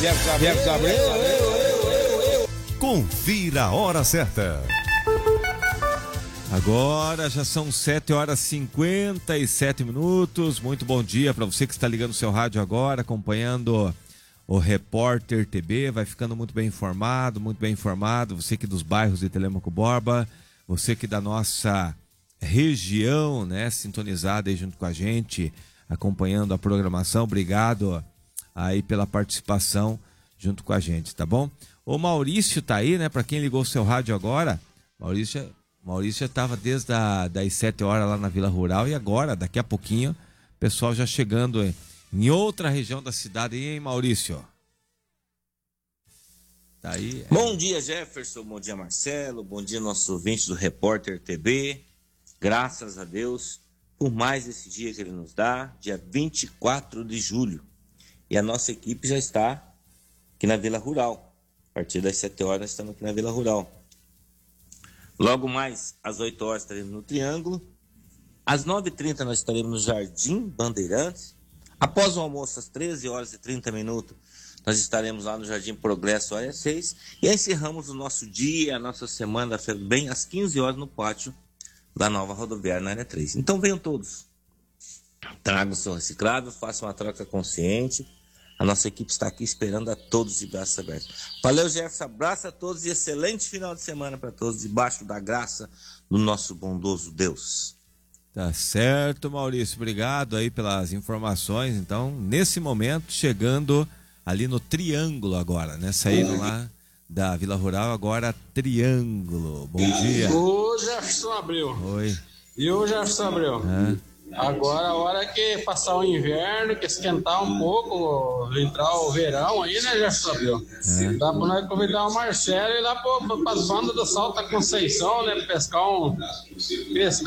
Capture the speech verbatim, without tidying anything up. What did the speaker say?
Jefferson Abreu. Confira a hora certa. Agora já são sete horas e cinquenta e sete minutos. Muito bom dia para você que está ligando o seu rádio agora, acompanhando o Repórter T B. Vai ficando muito bem informado, muito bem informado. Você que dos bairros de Telêmaco Borba, você que da nossa região, né, sintonizada aí junto com a gente, acompanhando a programação. Obrigado aí pela participação junto com a gente, tá bom? O Maurício tá aí, né? Para quem ligou o seu rádio agora, Maurício, Maurício já estava desde a, das sete horas lá na Vila Rural e agora, daqui a pouquinho, o pessoal já chegando em, em outra região da cidade, hein, Maurício? Tá aí. É... Bom dia, Jefferson, bom dia, Marcelo, bom dia, nossos ouvintes do Repórter T B. Graças a Deus por mais esse dia que ele nos dá, dia vinte e quatro de julho. E a nossa equipe já está aqui na Vila Rural. A partir das sete horas estamos aqui na Vila Rural. Logo mais, às oito horas estaremos no Triângulo. Às nove e trinta nós estaremos no Jardim Bandeirantes. Após o almoço, às treze horas e trinta minutos, nós estaremos lá no Jardim Progresso Área seis. E encerramos o nosso dia, a nossa semana, bem às quinze horas no pátio da nova rodoviária na Área três. Então venham todos. Tragam o seu reciclável, façam uma troca consciente. A nossa equipe está aqui esperando a todos de braços abertos. Valeu, Jefferson. Abraço a todos e excelente final de semana para todos, debaixo da graça do nosso bondoso Deus. Tá certo, Maurício. Obrigado aí pelas informações. Então, nesse momento, chegando ali no Triângulo agora, né? Saindo lá da Vila Rural, agora Triângulo. Bom dia. Ô, Jefferson Abreu. Oi. E o Jefferson Abreu? Ah. Agora a hora que passar o inverno, que esquentar um pouco, entrar o verão aí, né, Jefferson Abreu? É. Dá pra nós convidar o Marcelo e ir lá pra, pra, pra banda do Salto da Conceição, né, pescar um... pescar